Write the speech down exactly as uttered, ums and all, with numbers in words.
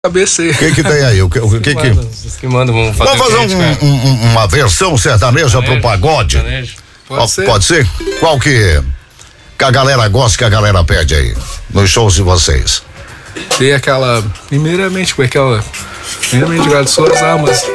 Cabeça aí. O que que tem aí? O que o que, que... Os que mandam, vamos fazer, Vamos fazer um, um, um, uma versão sertaneja sertanejo, pro pagode? sertanejo. Pode Ó, ser? Pode ser? Qual que, que a galera gosta, que a galera pede aí? Nos shows de vocês? Tem aquela. Primeiramente, com aquela. Primeiramente, agradeço as almas.